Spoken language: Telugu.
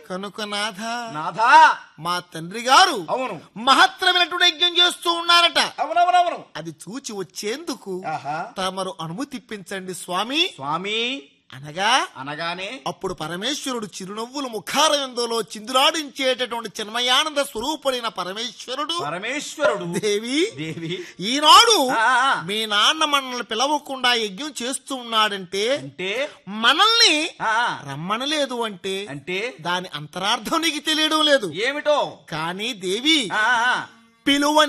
కనుక నాథా మా తండ్రి గారు అవును మహత్తరమైనటువంటి యజ్ఞం చేస్తూ ఉన్నారట. అవునవునవును అది చూచి వచ్చేందుకు ఆహా తమరు అనుమతిప్పించండి స్వామి స్వామి అనగా అనగానే అప్పుడు పరమేశ్వరుడు చిరునవ్వులు ముఖారవిందులో చిందులాడించేటటువంటి చిన్మయానంద స్వరూపుడైన పరమేశ్వరుడు దేవి ఈనాడు ఆ. మీ నాన్న మనల్ని పిలవకుండా యజ్ఞం చేస్తూ ఉన్నాడంటే అంటే మనల్ని ఆ, రమ్మనలేదు అంటే అంటే దాని అంతరార్థం నీకు తెలియడం లేదు. ఏమిటో కానీ దేవి ఆ, పిలువ